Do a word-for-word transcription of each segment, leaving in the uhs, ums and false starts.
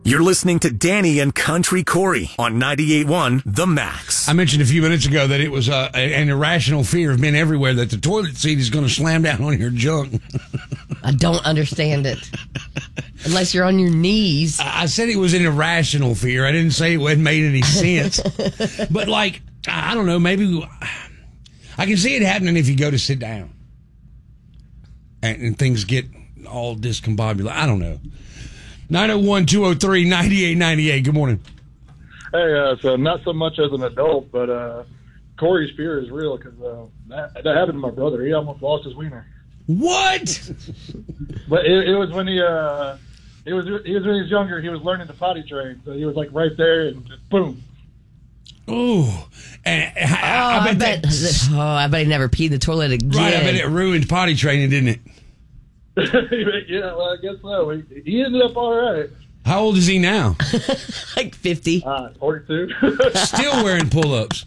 You're listening to Danny and Country Corey on ninety-eight point one The Max. I mentioned a few minutes ago that it was uh, an irrational fear of men everywhere that the toilet seat is going to slam down on your junk. I don't understand it. Unless you're on your knees. I said it was an irrational fear. I didn't say it hadn't made any sense. But, like, I don't know, maybe I can see it happening if you go to sit down and, and things get all discombobulated. I don't know. nine oh one, two oh three, nine eight nine eight. Good morning. Hey, uh, so not so much as an adult, but uh, Corey's fear is real because uh, that, that happened to my brother. He almost lost his wiener. What? But it, it was when he uh, he was he was when he was younger. He was learning to potty train, so he was like right there and just boom. Oh, and I, I, Oh, I bet, I bet, that, oh, I bet he never peed in the toilet again. right. I bet it ruined potty training, didn't it? Yeah, well, I guess so. He, he ended up all right. How old is he now? Like fifty. Uh, forty-two. Still wearing pull-ups.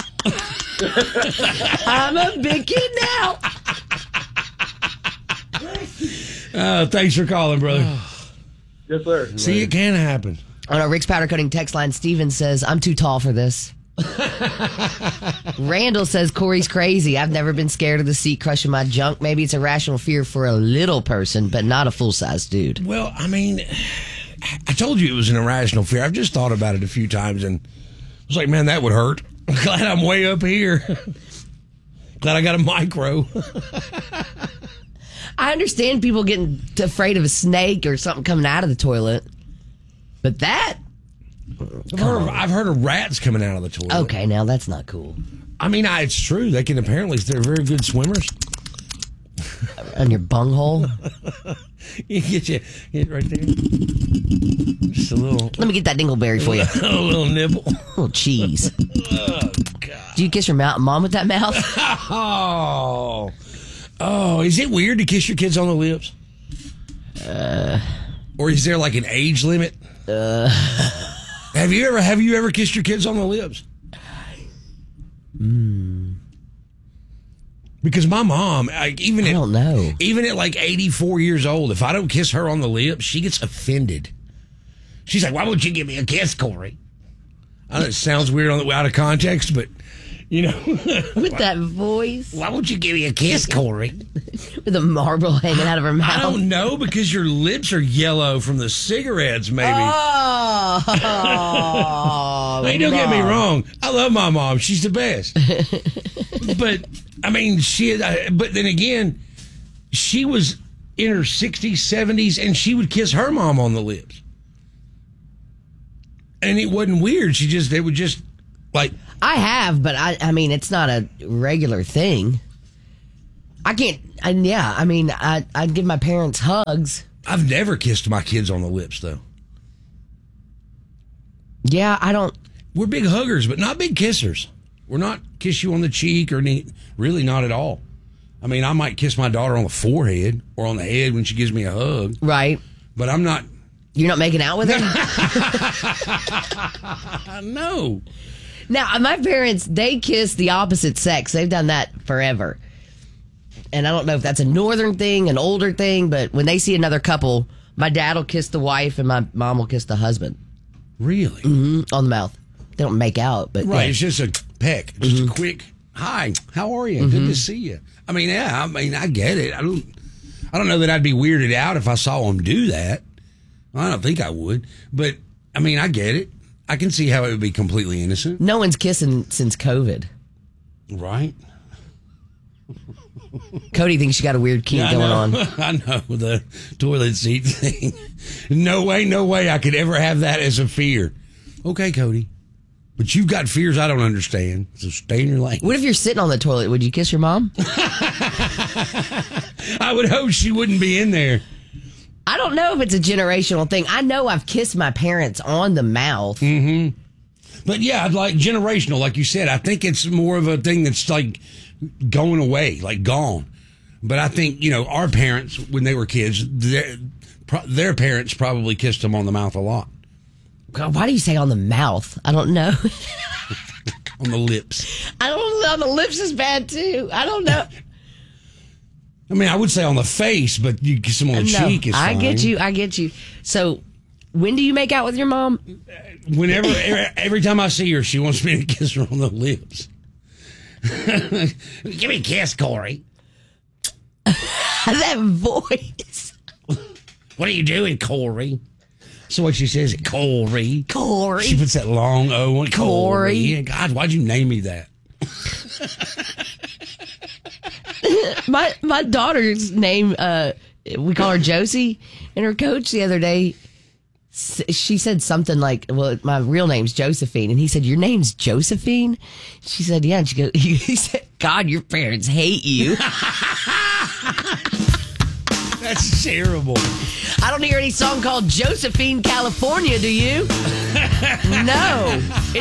I'm a big kid now. Uh, thanks for calling, brother. Yes, sir. See, it can happen. On our Rick's Powder Coating text line, Steven says, I'm too tall for this. Randall says, Corey's crazy. I've never been scared of the seat crushing my junk. Maybe it's a rational fear for a little person, but not a full-size dude. Well, I mean, I told you it was an irrational fear. I've just thought about it a few times, and I was like, man, that would hurt. I'm glad I'm way up here. Glad I got a micro. I understand people getting afraid of a snake or something coming out of the toilet, but that... I've heard, of, I've heard of rats coming out of the toilet. Okay, now that's not cool. I mean, I, it's true. They can apparently, they're very good swimmers. On your bunghole? You get you get right there. Just a little. Let me get that dingleberry for you. A little nibble. A little cheese. Oh, God. Do you kiss your mouth, mom with that mouth? Oh. Oh, is it weird to kiss your kids on the lips? Uh, or is there like an age limit? Uh, have you ever have you ever kissed your kids on the lips? Mm. Because my mom, like, even I at, don't know. Even at like eighty-four years old, if I don't kiss her on the lips, she gets offended. She's like, "Why won't you give me a kiss, Corey?" I know it sounds weird on the, out of context, but you know, with that voice. Why won't you give me a kiss, Corey? With a marble hanging out of her mouth. I don't know, because your lips are yellow from the cigarettes, maybe. Oh, I mean, don't get me wrong. I love my mom; she's the best. But I mean, she. But then again, she was in her sixties, seventies, and she would kiss her mom on the lips, and it wasn't weird. She just, they would just like. I have, but I, I mean, it's not a regular thing. I can't, I, yeah, I mean, I, I'd give my parents hugs. I've never kissed my kids on the lips, though. Yeah, I don't. We're big huggers, but not big kissers. We're not kiss you on the cheek or any, really not at all. I mean, I might kiss my daughter on the forehead or on the head when she gives me a hug. Right. But I'm not. You're not making out with her? No. Now, my parents, they kiss the opposite sex. They've done that forever. And I don't know if that's a northern thing, an older thing, but when they see another couple, my dad will kiss the wife and my mom will kiss the husband. Really? Mm-hmm. On the mouth. They don't make out, but right. Yeah. It's just a peck, just Mm-hmm. a quick hi. How are you? Mm-hmm. Good to see you. I mean, yeah. I mean, I get it. I don't. I don't know that I'd be weirded out if I saw them do that. I don't think I would, but I mean, I get it. I can see how it would be completely innocent. No one's kissing since COVID. Right. Cody thinks you got a weird kink Yeah, I going know. on. I know, the toilet seat thing. No way, no way I could ever have that as a fear. Okay, Cody. But you've got fears I don't understand, so stay in your lane. What if you're sitting on the toilet? Would you kiss your mom? I would hope she wouldn't be in there. I don't know if it's a generational thing. I know I've kissed my parents on the mouth. Mm-hmm. But yeah, I'd like generational, like you said. I think it's more of a thing that's like going away, like gone. But I think, you know, our parents, when they were kids, their, their parents probably kissed them on the mouth a lot. God, why do you say on the mouth? I don't know. On the lips. I don't know. On the lips is bad too. I don't know. I mean, I would say on the face, but you kiss them on the No, cheek is fine. I get you. I get you. So When do you make out with your mom? Whenever, every, every time I see her, she wants me to kiss her on the lips. Give me a kiss, Corey. That voice. What are you doing, Corey? So what she says, Corey. Corey. She puts that long O on Corey. Corey. God, why'd you name me that? my my daughter's name, uh, we call her Josie, and her coach the other day, she said something like, well, my real name's Josephine. And he said, your name's Josephine? She said, yeah. And she goes, he said, God, your parents hate you. That's terrible. I don't hear any song called Josephine, California, do you? No.